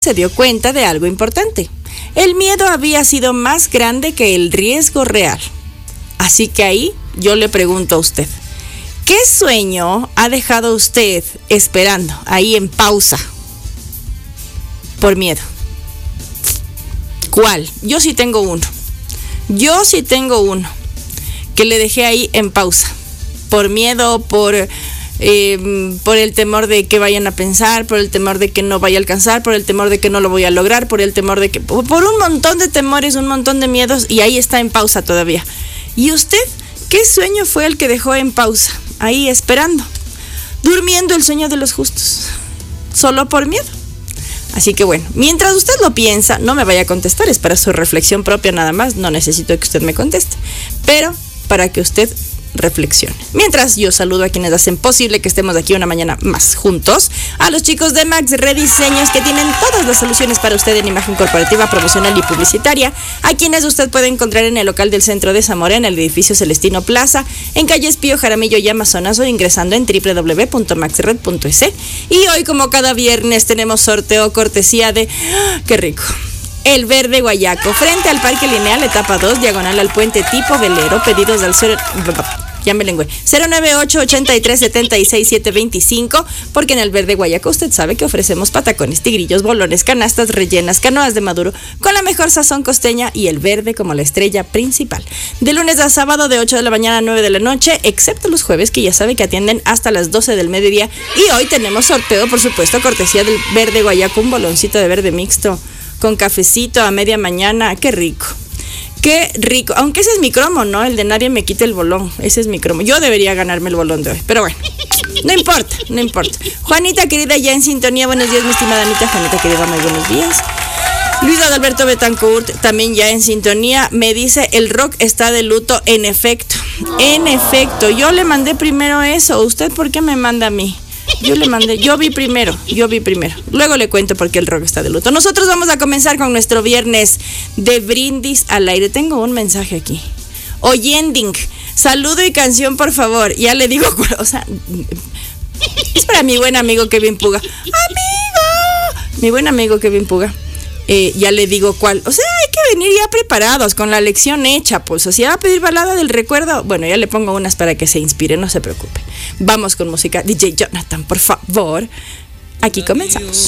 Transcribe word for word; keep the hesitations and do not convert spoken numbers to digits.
se dio cuenta de algo importante. El miedo había sido más grande que el riesgo real. Así que ahí yo le pregunto a usted, ¿qué sueño ha dejado usted esperando ahí en pausa por miedo? ¿Cuál? Yo sí tengo uno. Yo sí tengo uno que le dejé ahí en pausa por miedo, por, eh, por el temor de que vayan a pensar, por el temor de que no vaya a alcanzar, por el temor de que no lo voy a lograr, por el temor de que... por un montón de temores, un montón de miedos, y ahí está en pausa todavía. ¿Y usted qué sueño fue el que dejó en pausa? Ahí esperando, durmiendo el sueño de los justos, solo por miedo. Así que bueno, mientras usted lo piensa, no me vaya a contestar, es para su reflexión propia nada más, no necesito que usted me conteste, pero para que usted reflexione. Mientras yo saludo a quienes hacen posible que estemos aquí una mañana más juntos, a los chicos de Max Rediseños, que tienen todas las soluciones para usted en imagen corporativa, promocional y publicitaria, a quienes usted puede encontrar en el local del centro de Zamora, en el edificio Celestino Plaza, en calles Pío Jaramillo y Amazonas, o ingresando en doble u doble u doble u punto max red punto es. Y hoy, como cada viernes, tenemos sorteo cortesía de... ¡ah, qué rico! El Verde Guayaco, frente al Parque Lineal, etapa dos, diagonal al puente tipo velero. Pedidos al cero... ya me lengüé, cero nueve ocho, ochenta y tres, setenta y seis, setecientos veinticinco, porque en el Verde Guayaco usted sabe que ofrecemos patacones, tigrillos, bolones, canastas rellenas, canoas de maduro, con la mejor sazón costeña y el verde como la estrella principal. De lunes a sábado de ocho de la mañana a nueve de la noche, excepto los jueves, que ya sabe que atienden hasta las doce del mediodía. Y hoy tenemos sorteo, por supuesto, cortesía del Verde Guayaco, un boloncito de verde mixto con cafecito a media mañana. ¡Qué rico! ¡Qué rico! Aunque ese es mi cromo, ¿no? El de nadie me quite el bolón. Ese es mi cromo. Yo debería ganarme el bolón de hoy. Pero bueno, no importa, no importa. Juanita querida, ya en sintonía. Buenos días, mi estimada Anita. Juanita querida, muy buenos días. Luis Adalberto Betancourt, también ya en sintonía. Me dice, el rock está de luto. En efecto, en efecto. Yo le mandé primero eso. ¿Usted por qué me manda a mí? Yo le mandé, yo vi primero, yo vi primero. Luego le cuento por qué el rock está de luto. Nosotros vamos a comenzar con nuestro viernes de brindis al aire. Tengo un mensaje aquí. Oyending, saludo y canción, por favor. Ya le digo, o sea, es para mi buen amigo Kevin Puga. ¡Amigo! Mi buen amigo Kevin Puga. Eh, ya le digo cuál. O sea, hay que venir ya preparados, con la lección hecha, pues. O sea, va a pedir balada del recuerdo. Bueno, ya le pongo unas para que se inspire, no se preocupe. Vamos con música. D J Jonathan, por favor. Aquí comenzamos.